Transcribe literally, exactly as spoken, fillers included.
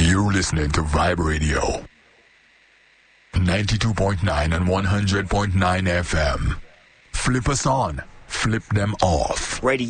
You're listening to Vibe Radio. ninety-two point nine and one hundred point nine F M. Flip us on. Flip them off. Radio.